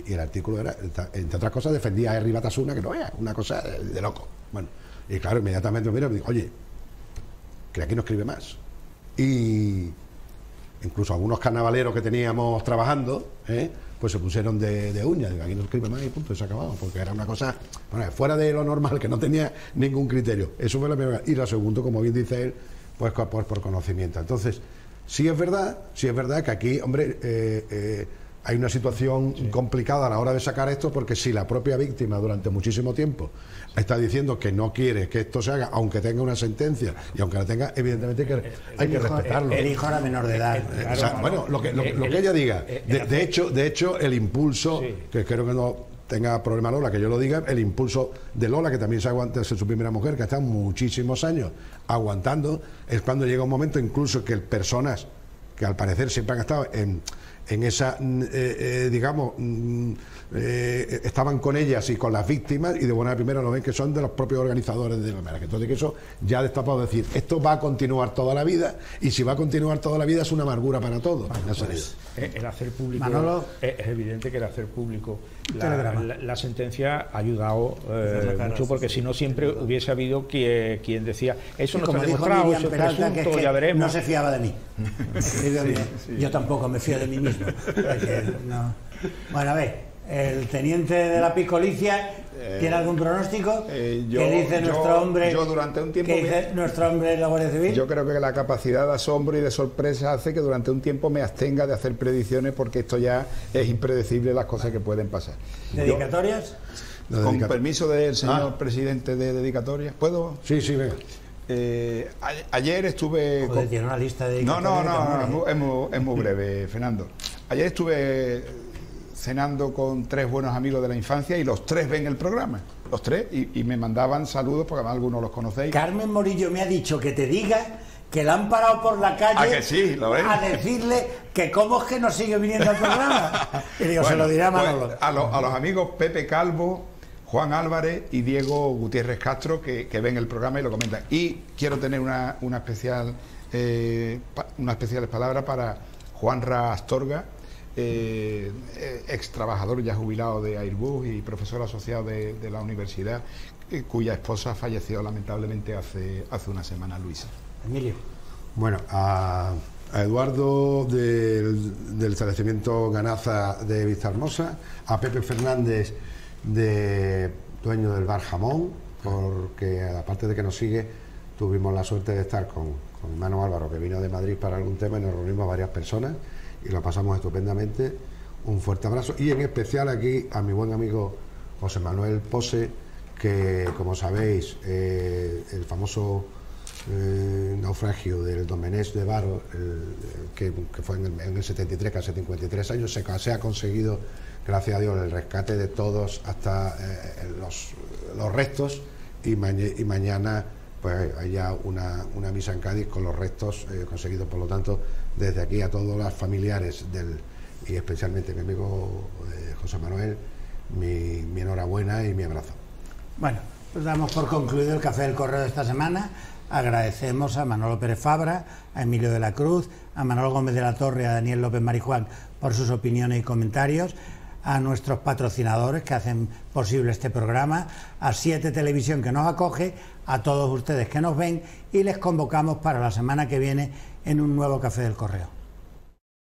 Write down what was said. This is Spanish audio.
y el artículo era, entre otras cosas, defendía a Herri Batasuna, que no es una cosa de loco. Bueno, y claro, inmediatamente me dijo, oye, que aquí no escribe más. Y incluso algunos carnavaleros que teníamos trabajando, pues se pusieron de uñas, digo, aquí no escribe más y punto, se ha acabado, porque era una cosa, bueno, fuera de lo normal, que no tenía ningún criterio. Eso fue la primera. Y la segunda, como bien dice él, pues por conocimiento. Entonces, sí es verdad que aquí, hombre, hay una situación complicada a la hora de sacar esto, porque si la propia víctima durante muchísimo tiempo está diciendo que no quiere que esto se haga, aunque tenga una sentencia, y aunque la tenga, evidentemente hay que respetarlo. El hijo era menor de edad. Claro, o sea, bueno, lo que ella diga. De hecho, el impulso, que creo que no tenga problema Lola, que yo lo diga, el impulso de Lola, que también se aguanta, es su primera mujer, que ha estado muchísimos años aguantando, es cuando llega un momento incluso que personas que al parecer siempre han estado en esa, digamos, estaban con ellas y con las víctimas, y de buena primera lo ven que son de los propios organizadores de la manera. Entonces, que eso ya ha destapado decir, esto va a continuar toda la vida, y si va a continuar toda la vida es una amargura para todos. Pues, el hacer público, Manolo, es evidente que el hacer público la sentencia ha ayudado mucho, porque si no siempre hubiese habido quien decía, eso no está demostrado, eso es presunto, ya veremos. No se fiaba de mí. Yo tampoco me fío de mí mismo. No. Bueno, a ver, el teniente de la Piscolicia, ¿tiene algún pronóstico? ¿Qué dice nuestro hombre? Yo durante un tiempo... ¿Qué dice nuestro hombre de la Guardia Civil? Yo creo que la capacidad de asombro y de sorpresa hace que durante un tiempo me abstenga de hacer predicciones, porque esto ya es impredecible, las cosas que pueden pasar. ¿Dedicatorias? Con permiso del señor presidente de dedicatorias, ¿puedo? Sí, venga. Ayer estuve... Joder, tiene una lista de dedicatorias. No, es muy breve, Fernando. Ayer estuve cenando con 3 buenos amigos de la infancia, y los 3 ven el programa, los 3, y me mandaban saludos, porque además algunos los conocéis. Carmen Morillo me ha dicho que te diga que la han parado por la calle que sí, ¿lo ven? a decirle que cómo es que no sigue viniendo al programa. Y digo, se lo dirá a Manolo. Pues, a los amigos Pepe Calvo, Juan Álvarez y Diego Gutiérrez Castro, que ven el programa y lo comentan. Y quiero tener unas especiales palabras para Juanra Astorga, ex trabajador ya jubilado de Airbus y profesor asociado de la universidad, cuya esposa falleció lamentablemente hace una semana, Luisa. Emilio. Bueno, a Eduardo del establecimiento Ganaza de Vistahermosa, a Pepe Fernández, dueño del bar Jamón, porque aparte de que nos sigue, tuvimos la suerte de estar con mi hermano Álvaro, que vino de Madrid para algún tema, y nos reunimos varias personas y lo pasamos estupendamente. Un fuerte abrazo, y en especial aquí a mi buen amigo José Manuel Pose, que, como sabéis, el famoso naufragio del Domenech de Varo, que fue en el 73, casi 53 años, se ha conseguido, gracias a Dios, el rescate de todos, hasta los restos, y mañana pues hay ya una misa en Cádiz con los restos conseguidos. Por lo tanto, desde aquí a todos los familiares y especialmente mi amigo José Manuel, mi enhorabuena y mi abrazo. Bueno, pues damos por concluido el Café del Correo de esta semana. Agradecemos a Manolo Pérez Fabra, a Emilio de la Cruz, a Manolo Gómez de la Torre, a Daniel López Marijuán por sus opiniones y comentarios, a nuestros patrocinadores que hacen posible este programa, a 7 Televisión, que nos acoge, a todos ustedes que nos ven, y les convocamos para la semana que viene en un nuevo Café del Correo.